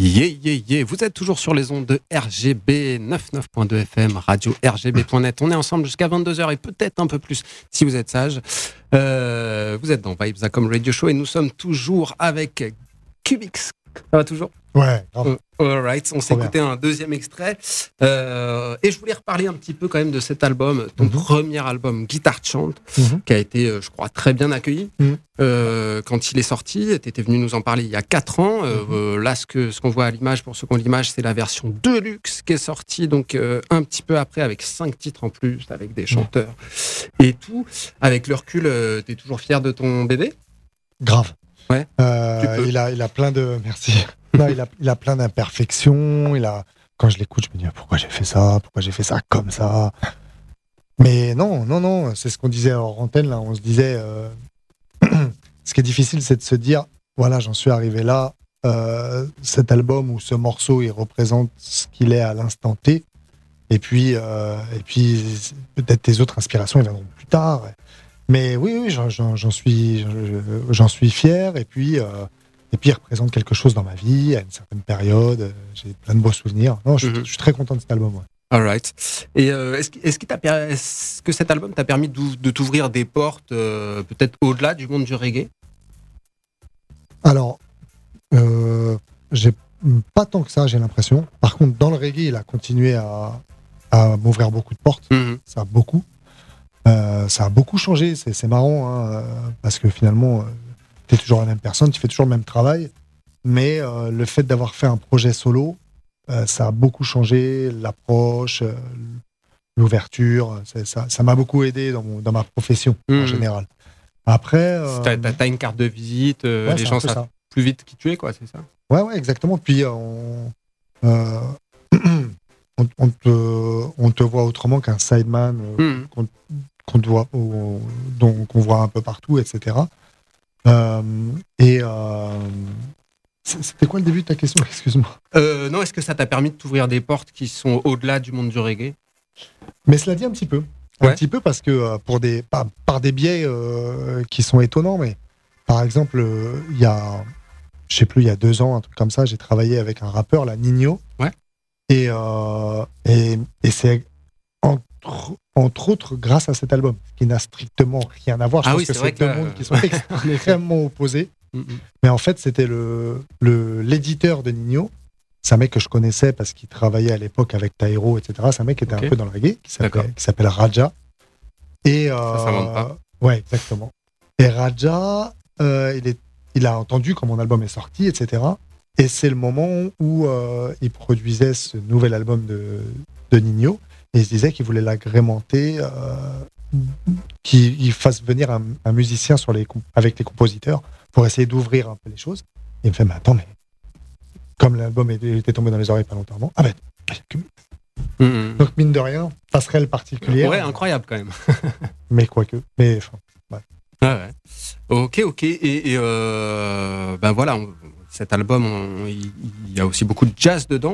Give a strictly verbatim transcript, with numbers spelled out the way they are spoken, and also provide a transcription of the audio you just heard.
Yeah, yeah, yeah. Vous êtes toujours sur les ondes de R G B quatre-vingt-neuf point deux F M, radio R G B point net. On est ensemble jusqu'à vingt-deux heures et peut-être un peu plus si vous êtes sage. Euh, vous êtes dans Vibes Acom Radio Show et nous sommes toujours avec Cubix. Ça va toujours ? Ouais, grave. Uh, all right. On s'est Trop écouté bien. un deuxième extrait. Euh, et je voulais reparler un petit peu quand même de cet album, ton Mhm. premier album, Guitar Chant, Mhm. qui a été, euh, je crois, très bien accueilli. Mhm. Euh, quand il est sorti, tu étais venu nous en parler il y a quatre ans. Euh, Mhm. euh, là, ce, que, ce qu'on voit à l'image, pour ceux qui ont l'image, c'est la version Deluxe qui est sortie donc, euh, un petit peu après, avec cinq titres en plus, avec des chanteurs et tout. Avec le recul, euh, tu es toujours fier de ton bébé ? Grave. Ouais. Euh, Tu peux. il a, il a plein de, merci. Non, il a, il a plein d'imperfections. Il a, quand je l'écoute, je me dis pourquoi j'ai fait ça, pourquoi j'ai fait ça comme ça. Mais non, non, non. C'est ce qu'on disait hors antenne là. On se disait, euh, ce qui est difficile, c'est de se dire, voilà, j'en suis arrivé là. Euh, cet album ou ce morceau, il représente ce qu'il est à l'instant T. Et puis, euh, et puis peut-être tes autres inspirations, ils viendront plus tard. Mais oui, oui, j'en, j'en, j'en suis, j'en, j'en suis fier. Et puis, euh, et puis, il représente quelque chose dans ma vie à une certaine période. J'ai plein de beaux souvenirs. Non, je, Mhm. je suis très content de cet album. Ouais. All right. Et euh, est-ce, que- est-ce, qu'il t'a per- est-ce que cet album t'a permis d'ou- de t'ouvrir des portes, euh, peut-être au-delà du monde du reggae ? Alors, euh, j'ai pas tant que ça, j'ai l'impression. Par contre, dans le reggae, il a continué à, à m'ouvrir beaucoup de portes. Mhm. Ça a beaucoup. Euh, ça a beaucoup changé. C'est, c'est marrant, hein, euh, parce que finalement, tu es toujours la même personne, tu fais toujours le même travail. Mais euh, le fait d'avoir fait un projet solo, euh, ça a beaucoup changé l'approche, euh, l'ouverture. C'est- ça, ça m'a beaucoup aidé dans, mon, dans ma profession en Mhm. général. Après, euh, T'as, t'as- t'as une carte de visite, euh, ouais, les c'est un gens peu savent ça. plus vite qui tu es, quoi, c'est ça ? Ouais, ouais, exactement. Puis euh, on, euh, on, on te, on te voit autrement qu'un sideman euh, Mhm. qu'on, qu'on te voit, ou- dont, qu'on voit un peu partout, et cetera. Euh, et euh, c- c'était quoi le début de ta question? Excuse-moi. Euh, non, est-ce que ça t'a permis de t'ouvrir des portes qui sont au-delà du monde du reggae ? Mais cela dit un petit peu. Un Ouais. petit peu parce que euh, pour des, par, par des biais euh, qui sont étonnants, mais par exemple, euh, il y a, je sais plus, il y a deux ans, un truc comme ça, j'ai travaillé avec un rappeur, la Nino. Ouais. Et, euh, et, et c'est entre, entre autres grâce à cet album, qui n'a strictement rien à voir. Je Ah pense oui, que c'est c'est vrai que deux là, mondes euh, qui sont extrêmement opposés. Mhm. Mais en fait, c'était le, le, l'éditeur de Nino. C'est un mec que je connaissais parce qu'il travaillait à l'époque avec Taïro, et cetera. C'est un mec qui était Ok. un peu dans le reggae, qui D'accord. s'appelle, qui s'appelle Raja. Et, euh, Ça s'invente pas. Ouais, exactement. Et Raja, euh, il, est, il a entendu quand mon album est sorti, et cetera. Et c'est le moment où euh, il produisait ce nouvel album de, de Nino. Et il se disait qu'il voulait l'agrémenter, euh, qu'il il fasse venir un, un musicien sur les, comp- avec les compositeurs pour essayer d'ouvrir un peu les choses. Et il me fait, mais attends, mais comme l'album était était tombé dans les oreilles pas longtemps avant, ah ben, il y a que- Mhm. donc mine de rien, passerelle particulière. Ouais, incroyable quand même. Mais quoique. Mais enfin, Ah ouais. Ok, ok. Et, et euh, ben voilà, on- cet album, on- il il y a aussi beaucoup de jazz dedans.